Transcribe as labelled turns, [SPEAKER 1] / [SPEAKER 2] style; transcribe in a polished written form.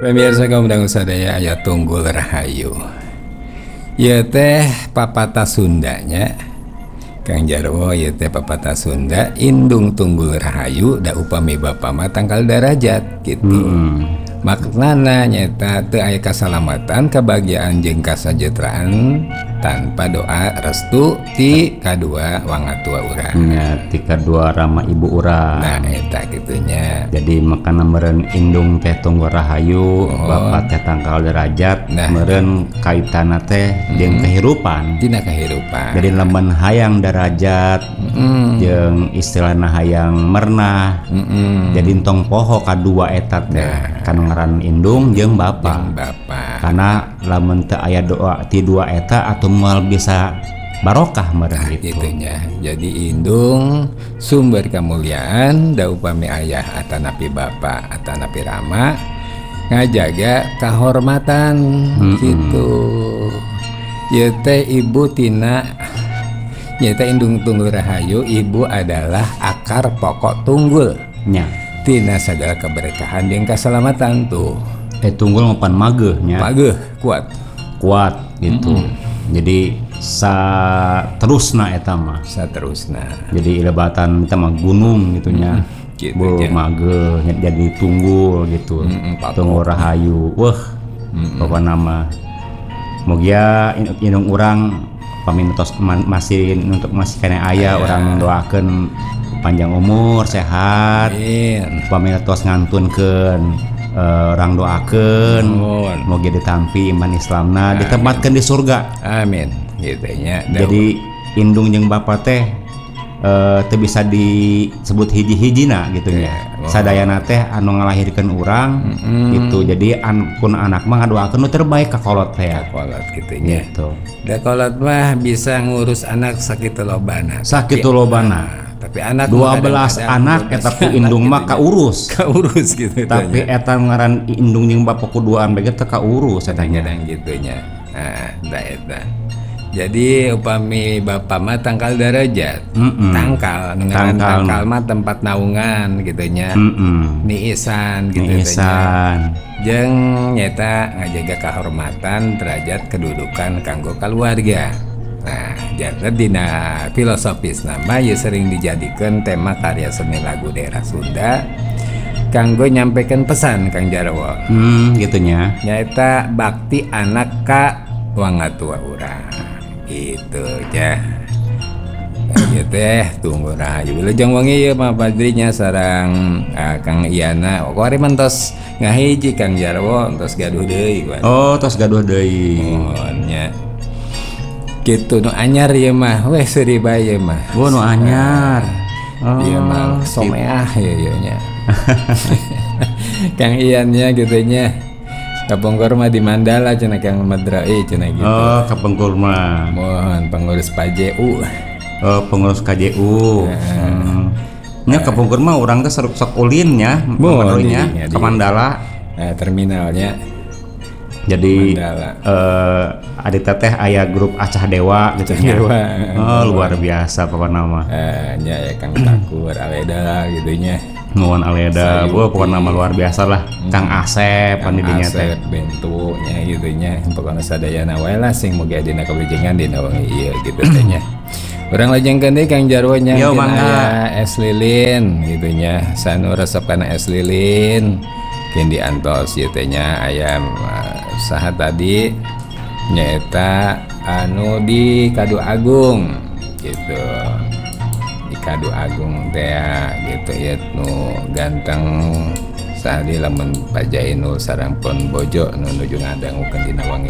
[SPEAKER 1] Pemirsa kaum dangu sadaya aya Tunggul Rahayu. Ieu teh papatah Sundanya. Kang Jarwo ieu teh papatah Sunda indung Tunggul Rahayu da upami bapa mah tangkal darajat gitu. Maknana nyata teu aya kasalamatan, kebahagiaan jeung kasajahteraan tanpa doa restu ti kadua wangatua urang.
[SPEAKER 2] Nya ti kadua rama ibu urang.
[SPEAKER 1] Nah eta gitunya.
[SPEAKER 2] Jadi makana meureun indung teh Tunggul Rahayu, bapa teh tangkal derajat, meureun kaitanna teh jeung kehirupan.
[SPEAKER 1] Tina kehirupan.
[SPEAKER 2] Jadi lamun hayang derajat jeung istilahna hayang mernah. Jadi entong poho kadua eta teh kanu ngaran indung jeung bapa. Karena lamun teu aya doa ti dua eta atau moal bisa barokah meureun gitu.
[SPEAKER 1] Gitunya. Jadi indung sumber kemuliaan da upami ayah atanapi bapa atanapi rama ngajaga kahormatan gitu. Ieu teh ibu tina nyata indung Tunggul Rahayu, ibu adalah akar pokok tunggul
[SPEAKER 2] Nya
[SPEAKER 1] tina segala keberkahan jeung keselamatan tuh.
[SPEAKER 2] Tunggul mapan mageuh nya.
[SPEAKER 1] Mageuh kuat
[SPEAKER 2] gitu. Jadi saterusna eta mah.
[SPEAKER 1] Saterusna.
[SPEAKER 2] Jadi ilebatan kita mah gunung gitunya.
[SPEAKER 1] Gitu
[SPEAKER 2] mageuh jadi tunggul gitu. Tunggul Rahayu. Wah. Bapak nama mugia indung urang pamintos masih untuk masih kena aya orang doakeun panjang umur sehat. Pamintos ngantunkeun orang doakeun moga ditampi iman Islamna ditempatkeun di surga.
[SPEAKER 1] Amin. Gitunya.
[SPEAKER 2] Jadi indung jeung bapa teh teu bisa disebut hiji-hijina gitu nya. Sadayana teh anu ngalahirkeun urang gitu. Jadi pun anak mah ngadoakeun nu terbaik ka kolot teh.
[SPEAKER 1] Kolot kitu nya.
[SPEAKER 2] Gitu.
[SPEAKER 1] Da kolot mah bisa ngurus anak sakitu lobana.
[SPEAKER 2] Sakitu lobana.
[SPEAKER 1] Tapi anak
[SPEAKER 2] 12 anak eta ku indung mah kaurus
[SPEAKER 1] gitu.
[SPEAKER 2] Tapi eta ngaran indung jeung bapa kuduaan bege teu kaurus eta nya
[SPEAKER 1] gitunya. Nah, da eta. Jadi upami bapa mah tangkal derajat. Tangkal mah tempat naungan gitunya. Niisan gitu
[SPEAKER 2] niisan.
[SPEAKER 1] Jeung nyata ngajaga kahormatan derajat kedudukan kanggo keluarga. Nah, jadi dina filosofis nama ya sering dijadikan tema karya seni lagu daerah Sunda kanggo nyampaikan pesan Kang Jarwo.
[SPEAKER 2] Gitunya.
[SPEAKER 1] Nyaeta bakti anak ka wangatua urang. Gitu ya. Ieu teh Tunggul Rahayu. Wilujeng wengi ieu mah Badrinya sareng Kang Iyana. Kuari mentos ngahiji Kang Jarwo entos gaduh deui.
[SPEAKER 2] Oh, tos gaduh deui.
[SPEAKER 1] Nya. Gitu nu anyar ya mah weh seuri bae mah
[SPEAKER 2] nu anyar
[SPEAKER 1] ieu mah someah ya nya Kang Iannya gitu nya kapungkur mah di Mandala cenah Kang Madrai cenah gitu.
[SPEAKER 2] Kapungkur mah
[SPEAKER 1] mohon pengurus PJU.
[SPEAKER 2] Pengurus KJU. Nya kapungkur mah urang teh sok ulin nya nya ka Mandala
[SPEAKER 1] terminalnya.
[SPEAKER 2] Jadi adita teh aya grup Acah Dewa gitu nya. Luar biasa pokona mah.
[SPEAKER 1] Nya ya Kang Takur Aleda gitu nya.
[SPEAKER 2] Nuhun Aleda, pokona nama luar biasa lah. Kang Asep pan didinya teh
[SPEAKER 1] bentuknya gitu nya. Pokona sadayana wae lah sing mugi dina kawijengan dina wengi ieu gitu teh nya. Urang lajengkeun deui Kang Jarwo nya aya es lilin gitu nya. Sanu resep kana es lilin. Kendi antos ieu teh nya ayam saha tadi nyaeta anu di Kadu Agung gitu. Di Kadu Agung teh gitu ya nu ganteng saha di lamun Pak Jainul sareng Pon Bojo nu nuju ngadangukeun dina wangi